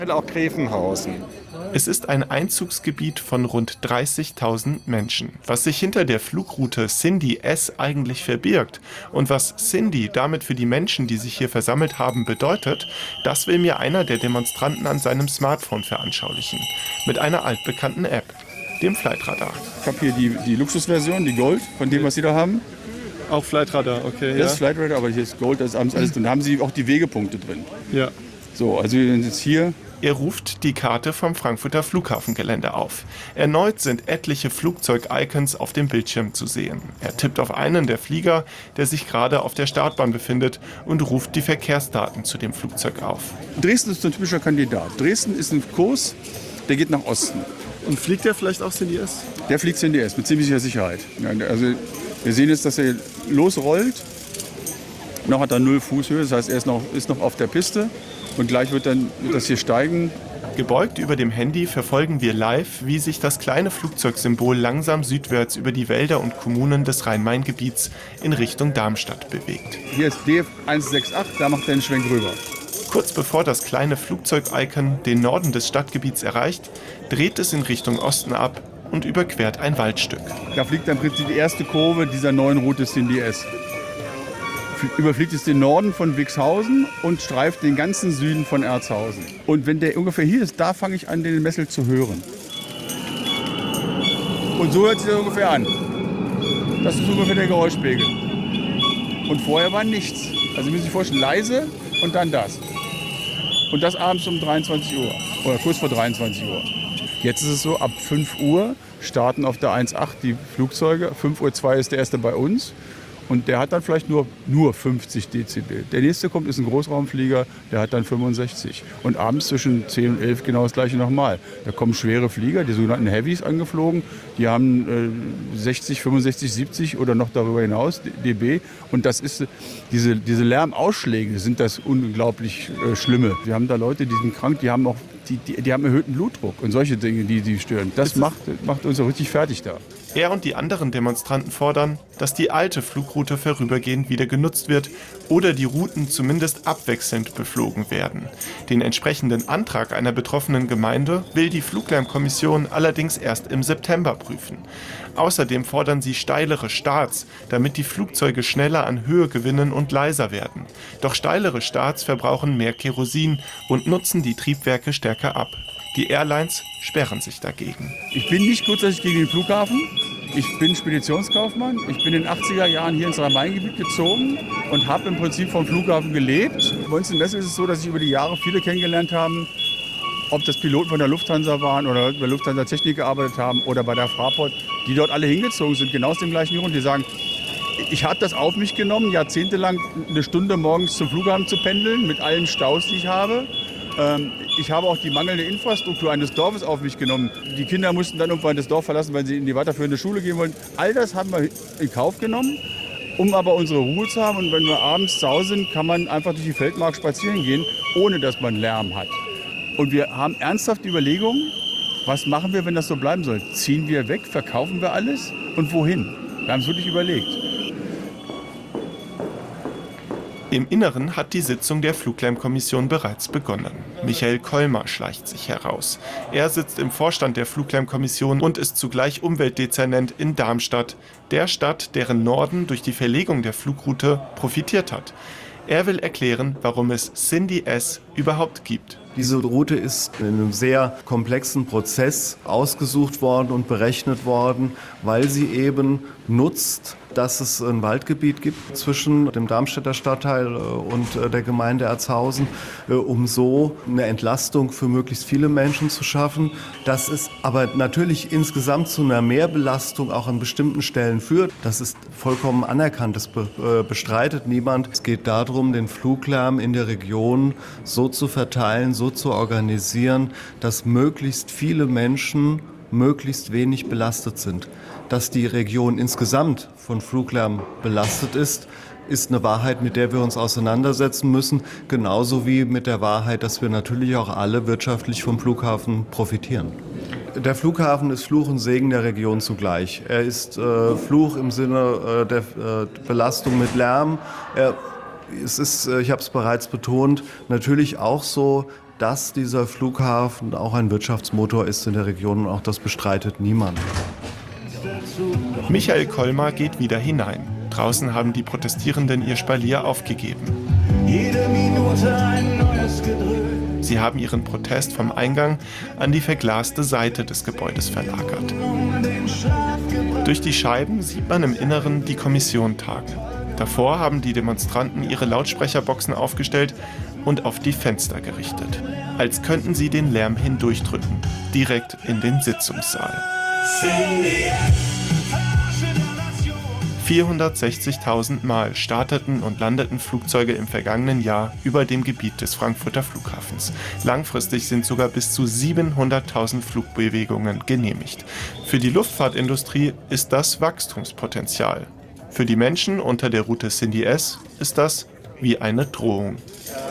Auch Gräfenhausen. Es ist ein Einzugsgebiet von rund 30.000 Menschen. Was sich hinter der Flugroute Cindy S eigentlich verbirgt und was Cindy damit für die Menschen, die sich hier versammelt haben, bedeutet, das will mir einer der Demonstranten an seinem Smartphone veranschaulichen. Mit einer altbekannten App, dem Flightradar. Ich habe hier die Luxusversion, die Gold, von dem, was Sie da haben. Auch Flightradar, okay. Das ist Flightradar, aber hier ist Gold, das ist alles drin. Da haben Sie auch die Wegepunkte drin. Ja. So, also wir sind jetzt hier. Er ruft die Karte vom Frankfurter Flughafengelände auf. Erneut sind etliche Flugzeug-Icons auf dem Bildschirm zu sehen. Er tippt auf einen der Flieger, der sich gerade auf der Startbahn befindet, und ruft die Verkehrsdaten zu dem Flugzeug auf. Dresden ist ein typischer Kandidat. Dresden ist ein Kurs, der geht nach Osten. Und fliegt der vielleicht auch CDS? Der fliegt CNDS mit ziemlicher Sicherheit. Ja, also wir sehen jetzt, dass er losrollt. Noch hat er 0 Fußhöhe, das heißt, er ist noch auf der Piste. Und gleich wird das hier steigen. Gebeugt über dem Handy verfolgen wir live, wie sich das kleine Flugzeugsymbol langsam südwärts über die Wälder und Kommunen des Rhein-Main-Gebiets in Richtung Darmstadt bewegt. Hier ist DF 168, da macht er einen Schwenk rüber. Kurz bevor das kleine Flugzeug-Icon den Norden des Stadtgebiets erreicht, dreht es in Richtung Osten ab und überquert ein Waldstück. Da fliegt dann im Prinzip die erste Kurve dieser neuen Route CNDS. Überfliegt es den Norden von Wixhausen und streift den ganzen Süden von Erzhausen. Und wenn der ungefähr hier ist, da fange ich an, den Messel zu hören. Und so hört sich das ungefähr an. Das ist ungefähr der Geräuschpegel. Und vorher war nichts. Also Sie müssen sich vorstellen, leise und dann das. Und das abends um 23 Uhr oder kurz vor 23 Uhr. Jetzt ist es so, ab 5 Uhr starten auf der 1.8 die Flugzeuge. 5.02 Uhr ist der erste bei uns. Und der hat dann vielleicht nur 50 Dezibel. Der nächste kommt, ist ein Großraumflieger, der hat dann 65. Und abends zwischen 10 und 11 genau das gleiche nochmal. Da kommen schwere Flieger, die sogenannten Heavies, angeflogen. Die haben 60, 65, 70 oder noch darüber hinaus dB. Und das ist diese Lärmausschläge sind das unglaublich Schlimme. Wir haben da Leute, die sind krank, die haben auch die haben erhöhten Blutdruck und solche Dinge, die stören. Das macht uns so richtig fertig da. Er und die anderen Demonstranten fordern, dass die alte Flugroute vorübergehend wieder genutzt wird oder die Routen zumindest abwechselnd beflogen werden. Den entsprechenden Antrag einer betroffenen Gemeinde will die Fluglärmkommission allerdings erst im September prüfen. Außerdem fordern sie steilere Starts, damit die Flugzeuge schneller an Höhe gewinnen und leiser werden. Doch steilere Starts verbrauchen mehr Kerosin und nutzen die Triebwerke stärker ab. Die Airlines sperren sich dagegen. Ich bin nicht grundsätzlich gegen den Flughafen. Ich bin Speditionskaufmann. Ich bin in den 80er Jahren hier ins Rhein-Main-Gebiet gezogen und habe im Prinzip vom Flughafen gelebt. Bei uns in Messe ist es so, dass sich über die Jahre viele kennengelernt haben, ob das Piloten von der Lufthansa waren oder bei Lufthansa Technik gearbeitet haben oder bei der Fraport, die dort alle hingezogen sind, genau aus dem gleichen Grund. Die sagen, ich habe das auf mich genommen, jahrzehntelang eine Stunde morgens zum Flughafen zu pendeln, mit allen Staus, die ich habe. Ich habe auch die mangelnde Infrastruktur eines Dorfes auf mich genommen. Die Kinder mussten dann irgendwann das Dorf verlassen, weil sie in die weiterführende Schule gehen wollten. All das haben wir in Kauf genommen, um aber unsere Ruhe zu haben. Und wenn wir abends zu Hause sind, kann man einfach durch die Feldmark spazieren gehen, ohne dass man Lärm hat. Und wir haben ernsthaft die Überlegung, was machen wir, wenn das so bleiben soll? Ziehen wir weg, verkaufen wir alles und wohin? Wir haben es wirklich überlegt. Im Inneren hat die Sitzung der Fluglärmkommission bereits begonnen. Michael Kollmar schleicht sich heraus. Er sitzt im Vorstand der Fluglärmkommission und ist zugleich Umweltdezernent in Darmstadt, der Stadt, deren Norden durch die Verlegung der Flugroute profitiert hat. Er will erklären, warum es Cindy S überhaupt gibt. Diese Route ist in einem sehr komplexen Prozess ausgesucht worden und berechnet worden, weil sie eben nutzt, dass es ein Waldgebiet gibt zwischen dem Darmstädter Stadtteil und der Gemeinde Erzhausen, um so eine Entlastung für möglichst viele Menschen zu schaffen. Dass es aber natürlich insgesamt zu einer Mehrbelastung auch an bestimmten Stellen führt, das ist vollkommen anerkannt, das bestreitet niemand. Es geht darum, den Fluglärm in der Region so zu verteilen, so zu organisieren, dass möglichst viele Menschen möglichst wenig belastet sind. Dass die Region insgesamt von Fluglärm belastet ist eine Wahrheit, mit der wir uns auseinandersetzen müssen, genauso wie mit der Wahrheit, dass wir natürlich auch alle wirtschaftlich vom Flughafen profitieren. Der Flughafen ist Fluch und Segen der Region zugleich. Er ist Fluch im Sinne der Belastung mit Lärm. Es ist, ich habe es bereits betont, natürlich auch so, dass dieser Flughafen auch ein Wirtschaftsmotor ist in der Region und auch das bestreitet niemand. Michael Kolmar geht wieder hinein. Draußen haben die Protestierenden ihr Spalier aufgegeben. Jede Minute ein neues Gedrückt. Sie haben ihren Protest vom Eingang an die verglaste Seite des Gebäudes verlagert. Durch die Scheiben sieht man im Inneren die Kommission tagen. Davor haben die Demonstranten ihre Lautsprecherboxen aufgestellt und auf die Fenster gerichtet. Als könnten sie den Lärm hindurchdrücken, direkt in den Sitzungssaal. 460.000 Mal starteten und landeten Flugzeuge im vergangenen Jahr über dem Gebiet des Frankfurter Flughafens. Langfristig sind sogar bis zu 700.000 Flugbewegungen genehmigt. Für die Luftfahrtindustrie ist das Wachstumspotenzial. Für die Menschen unter der Route Cindy S ist das wie eine Drohung.